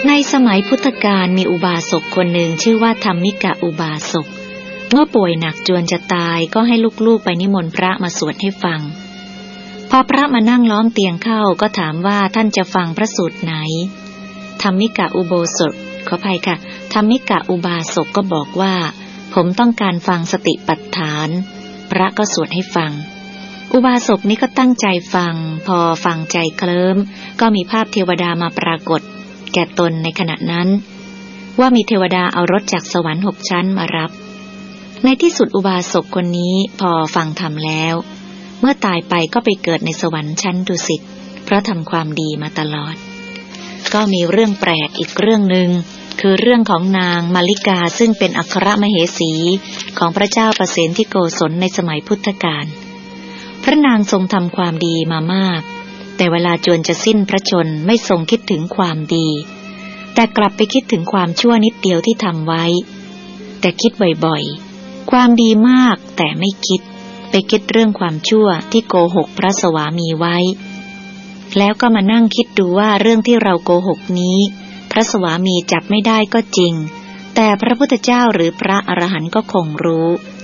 ในสมัยพุทธกาลมีอุบาสกคนหนึ่งชื่อว่าธัมมิกะอุบาสกเมื่อป่วยหนักจวนจะตายก็ให้ลูกๆไปนิมนต์พระมาสวดให้ฟังพอพระมานั่งล้อมเตียงเข้าก็ถามว่าท่านจะฟังพระสูตรไหนธัมมิกะอุโบสถขออภัยค่ะธัมมิกะอุบาสกก็บอกว่าผมต้องการฟังสติปัฏฐานพระก็สวดให้ฟังอุบาสกนี้ก็ตั้งใจฟังพอฟังใจเคลิ้มก็มีภาพเทวดามาปรากฏแก่ตนในขณะนั้นว่ามีเทวดาเอารถจากสวรรค์6 ชั้นมารับในที่สุดอุบาสกคนนี้พอฟังธรรมแล้วเมื่อตายไปก็ไปเกิดในสวรรค์ชั้นดุสิตเพราะทำความดีมาตลอดก็มีเรื่องแปลกอีกเรื่องหนึ่งคือเรื่องของนางมาลิกาซึ่งเป็นอัครมเหสีของพระเจ้าประเสนที่โกศลในสมัยพุทธกาลพระนางทรงทำความดีมามากแต่เวลาจวนจะสิ้นพระชนไม่ทรงคิดถึงความดีแต่กลับไปคิดถึงความชั่วนิดเดียวที่ทำไว้แต่คิดบ่อยๆความดีมากแต่ไม่คิดไปคิดเรื่องความชั่วที่โกหกพระสวามีไว้แล้วก็มานั่งคิดดูว่าเรื่องที่เราโกหกนี้พระสวามีจับไม่ได้ก็จริงแต่พระพุทธเจ้าหรือพระอรหันต์ก็คงรู้